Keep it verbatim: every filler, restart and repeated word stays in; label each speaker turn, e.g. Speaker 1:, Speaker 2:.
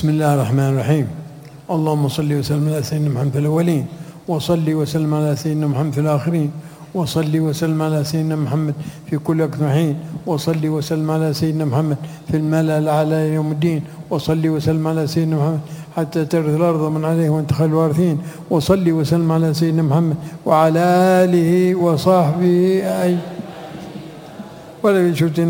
Speaker 1: بسم الله الرحمن الرحيم. اللهم صل وسلم على سيدنا محمد في الأولين، وصل وسلم على سيدنا محمد في الآخرين، وصل وسلم على سيدنا محمد في كل وقت وحين، وصل وسلم على سيدنا محمد في الملأ الأعلى يوم الدين، وصل وسلم على سيدنا محمد حتى ترث الأرض من عليه وانت خير الوارثين، وصل وسلم على سيدنا محمد وعلى آله وصحبه أي ولا